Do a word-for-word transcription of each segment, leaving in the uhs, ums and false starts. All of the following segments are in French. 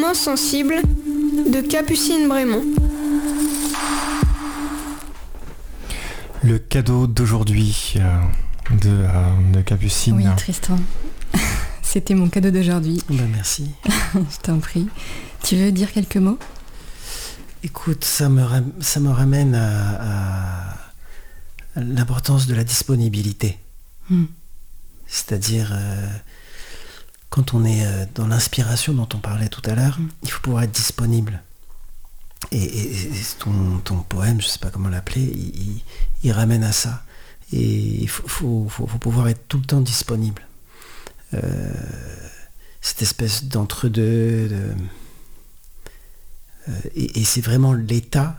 moins sensible de Capucine Brémond. Le cadeau d'aujourd'hui euh, de, euh, de Capucine. Oui, Tristan. C'était mon cadeau d'aujourd'hui. Ben merci. Je t'en prie. Tu veux dire quelques mots ? Écoute, ça me, ram- ça me ramène à, à l'importance de la disponibilité. Mm. C'est-à-dire, euh, quand on est euh, dans l'inspiration dont on parlait tout à l'heure, mm. il faut pouvoir être disponible. Et, et, et ton, ton poème, je ne sais pas comment l'appeler, il, il, il ramène à ça. Et il faut, faut, faut, faut pouvoir être tout le temps disponible. Euh, cette espèce d'entre-deux... De, euh, et, et c'est vraiment l'état,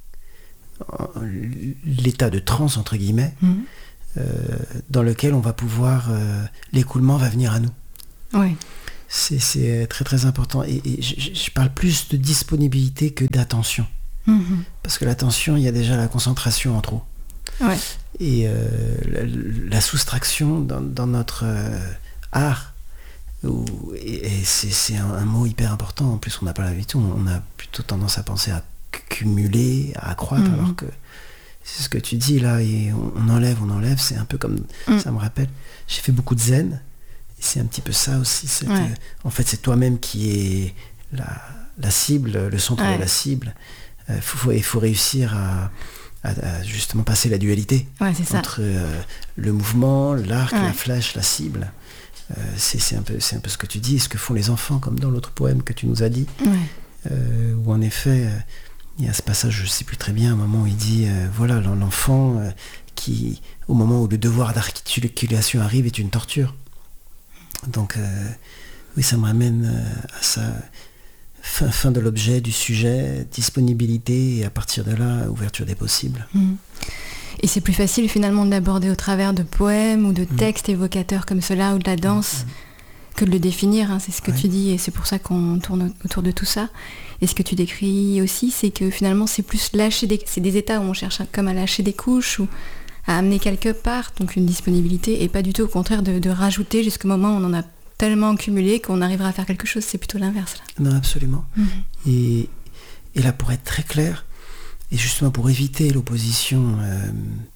l'état de transe, entre guillemets, mmh. euh, dans lequel on va pouvoir... Euh, l'écoulement va venir à nous. Oui. C'est, c'est très très important. Et, et je, je parle plus de disponibilité que d'attention. Mmh. Parce que l'attention, il y a déjà la concentration en trop. Ouais. Et euh, la, la soustraction dans, dans notre euh, art, où, et, et c'est, c'est un, un mot hyper important. En plus, on n'a pas l'habitude, on a plutôt tendance à penser à cumuler, à accroître, mmh. alors que c'est ce que tu dis là, et on, on enlève, on enlève. C'est un peu comme, mmh. ça me rappelle, j'ai fait beaucoup de zen. C'est un petit peu ça aussi. Cette, ouais. euh, en fait, c'est toi-même qui est la, la cible, le centre ouais. de la cible. Il euh, faut, faut réussir à, à, à justement passer la dualité ouais, c'est entre ça. Euh, le mouvement, l'arc, ouais. la flèche, la cible. Euh, c'est, c'est, un peu, c'est un peu ce que tu dis, ce que font les enfants, comme dans l'autre poème que tu nous as dit. Ouais. Euh, où en effet, euh, il y a ce passage, je ne sais plus très bien, un moment où il dit, euh, voilà, l'enfant euh, qui, au moment où le devoir d'articulation arrive, est une torture. Donc euh, oui, ça me ramène euh, à ça, fin, fin de l'objet, du sujet, disponibilité, et à partir de là, ouverture des possibles. Mmh. Et c'est plus facile finalement de l'aborder au travers de poèmes ou de textes mmh. évocateurs comme cela, ou de la danse, mmh. que de le définir, hein, c'est ce que ouais. tu dis, et c'est pour ça qu'on tourne autour de tout ça. Et ce que tu décris aussi, c'est que finalement c'est plus lâcher des, c'est des états où on cherche comme à lâcher des couches, ou à amener quelque part, donc une disponibilité, et pas du tout au contraire de, de rajouter jusqu'au moment où on en a tellement cumulé qu'on arrivera à faire quelque chose. C'est plutôt l'inverse là. Non, absolument. Mmh. Et, et là, pour être très clair, et justement pour éviter l'opposition euh,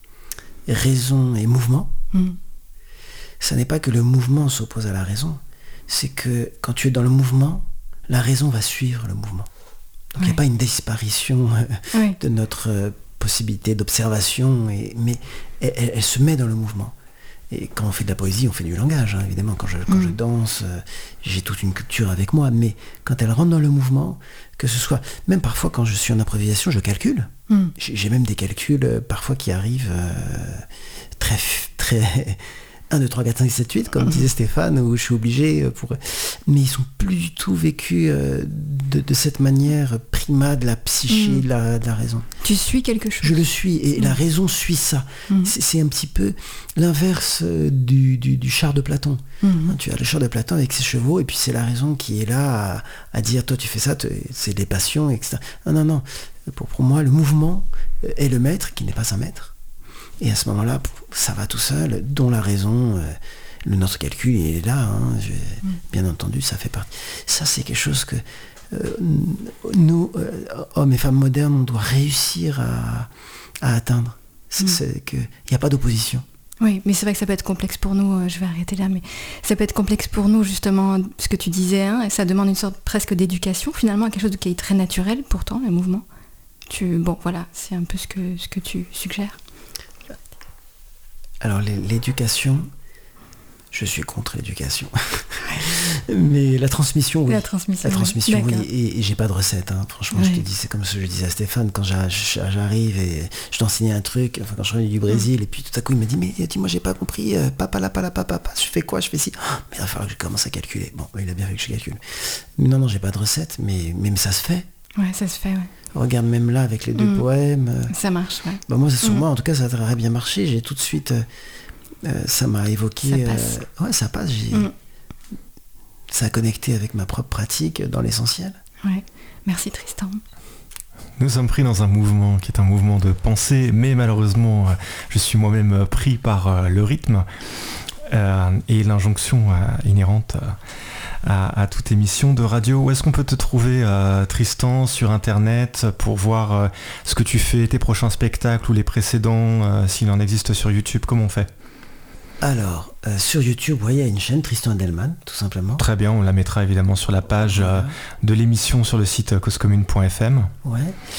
raison et mouvement, mmh. ça n'est pas que le mouvement s'oppose à la raison, c'est que quand tu es dans le mouvement, la raison va suivre le mouvement. Donc il ouais. n'y a pas une disparition euh, ouais. de notre euh, possibilité d'observation, et, mais elle, elle, elle se met dans le mouvement. Et quand on fait de la poésie, on fait du langage, hein, évidemment. Quand je, quand mmh. je danse, euh, j'ai toute une culture avec moi, mais quand elle rentre dans le mouvement, que ce soit, même parfois quand je suis en improvisation, je calcule. Mmh. J'ai, j'ai même des calculs euh, parfois qui arrivent euh, très, très un, deux, trois, quatre, cinq, sept, huit, comme mmh. disait Stéphane, où je suis obligé pour... Mais ils sont plus du tout vécus euh, de, de cette manière prima de la psyché, mmh. de, la, de la raison. Tu suis quelque chose. Je le suis, et mmh. la raison suit ça. Mmh. C'est, c'est un petit peu l'inverse du, du, du char de Platon. Mmh. Hein, tu as le char de Platon avec ses chevaux, et puis c'est la raison qui est là à, à dire, toi tu fais ça, c'est des passions, et cetera. Non, non, non. Pour, pour moi, le mouvement est le maître, qui n'est pas un maître. Et à ce moment-là, ça va tout seul, dont la raison, euh, le notre calcul, il est là, hein, je, mmh. bien entendu, ça fait partie. Ça, c'est quelque chose que euh, nous, euh, hommes et femmes modernes, on doit réussir à, à atteindre. C'est, mmh. c'est que, il n'y a pas d'opposition. Oui, mais c'est vrai que ça peut être complexe pour nous, euh, je vais arrêter là, mais ça peut être complexe pour nous, justement, ce que tu disais, hein, et ça demande une sorte presque d'éducation, finalement, à quelque chose qui est très naturel, pourtant, le mouvement. Tu, bon, voilà, c'est un peu ce que, ce que tu suggères. Alors l'éducation, je suis contre l'éducation, mais la transmission, oui. La transmission, la transmission oui. oui. Et, et j'ai pas de recette, hein. Franchement, oui. je te dis, c'est comme ce que je disais à Stéphane, quand j'arrive et je t'enseignais un truc, enfin, quand je revenais du Brésil, mmh. et puis tout à coup il m'a dit, mais dis-moi, j'ai pas compris, euh, papa, la, papa, papa, papa, je fais quoi, je fais ci, oh, mais il va falloir que je commence à calculer. Bon, il a bien fait que je calcule. Mais non, non, j'ai pas de recette, mais même ça se fait. Ouais, ça se fait, ouais. Regarde, même là, avec les deux mmh. poèmes. Euh, ça marche, ouais. Bah moi, sur mmh. moi, en tout cas, ça a très bien marché. J'ai tout de suite... Euh, euh, ça m'a évoqué... Ça passe. Euh, ouais, ça passe. J'ai, mmh. Ça a connecté avec ma propre pratique dans l'essentiel. Ouais. Merci, Tristan. Nous sommes pris dans un mouvement qui est un mouvement de pensée, mais malheureusement, je suis moi-même pris par le rythme euh, et l'injonction euh, inhérente à, à toute émission de radio. Où est-ce qu'on peut te trouver, euh, Tristan, sur Internet, pour voir euh, ce que tu fais, tes prochains spectacles ou les précédents, euh, s'il en existe sur YouTube, comment on fait ? Alors, euh, sur YouTube, ouais, il y a une chaîne, Tristan Edelman, tout simplement. Très bien, on la mettra évidemment sur la page euh, de l'émission sur le site cause commune point f m. Ouais.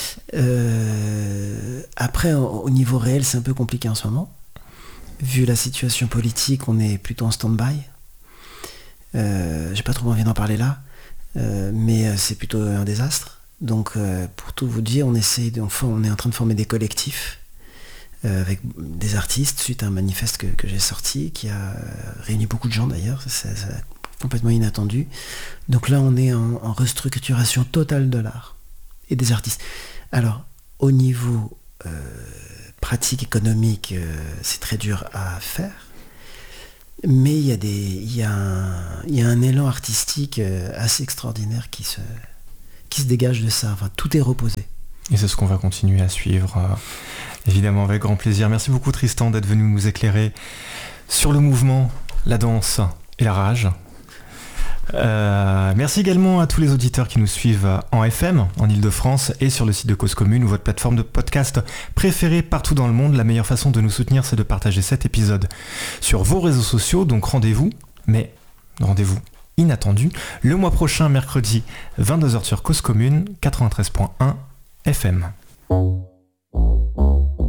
Euh, après, au, au niveau réel, c'est un peu compliqué en ce moment. Vu la situation politique, on est plutôt en stand-by. Euh, j'ai pas trop envie d'en parler là, euh, mais euh, c'est plutôt un désastre. Donc, euh, pour tout vous dire, on essaye de, enfin, on est en train de former des collectifs euh, avec des artistes suite à un manifeste que, que j'ai sorti, qui a réuni beaucoup de gens d'ailleurs. C'est, c'est complètement inattendu. Donc là, on est en, en restructuration totale de l'art et des artistes. Alors, au niveau euh, pratique, économique, euh, c'est très dur à faire. Mais il y a des, il y a un, il y a un élan artistique euh, assez extraordinaire qui se, qui se dégage de ça. Enfin, tout est reposé. Et c'est ce qu'on va continuer à suivre, euh, évidemment avec grand plaisir. Merci beaucoup Tristan d'être venu nous éclairer sur le mouvement, la danse et la rage. Euh, merci également à tous les auditeurs qui nous suivent en F M, en Ile-de-France et sur le site de Cause Commune ou votre plateforme de podcast préférée partout dans le monde. La meilleure façon de nous soutenir, c'est de partager cet épisode sur vos réseaux sociaux. Donc rendez-vous, mais rendez-vous inattendu, le mois prochain, mercredi, vingt-deux heures sur Cause Commune, quatre-vingt-treize point un F M.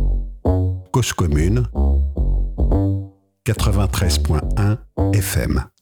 Cause Commune, quatre-vingt-treize point un F M.